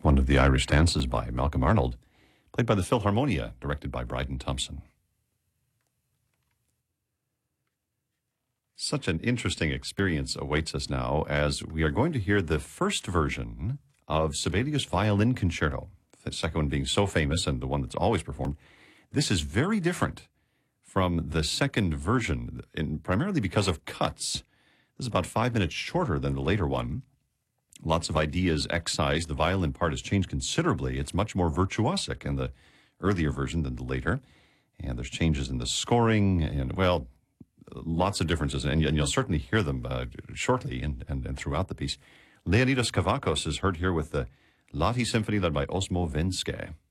one of the Irish dances by Malcolm Arnold, played by the Philharmonia, directed by Bryden Thompson. Such an interesting experience awaits us now as we are going to hear the first version of Sibelius' Violin Concerto, the second one being so famous and the one that's always performed. This is very different from the second version, primarily because of cuts. This is about 5 minutes shorter than the later one. Lots of ideas excised. The violin part has changed considerably. It's much more virtuosic in the earlier version than the later. And there's changes in the scoring and, well, lots of differences. And you'll certainly hear them shortly and throughout the piece. Leonidas Kavakos is heard here with the Lahti Symphony led by Osmo Venske.